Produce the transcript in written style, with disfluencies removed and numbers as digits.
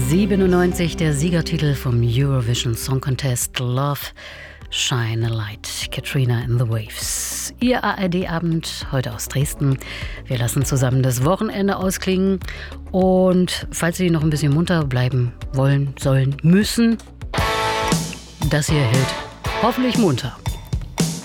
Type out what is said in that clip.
1997 der Siegertitel vom Eurovision Song Contest Love, Shine a Light, Katrina and the Waves. Ihr ARD-Abend heute aus Dresden. Wir lassen zusammen das Wochenende ausklingen. Und falls Sie noch ein bisschen munter bleiben wollen, sollen, müssen, das hier hält hoffentlich munter.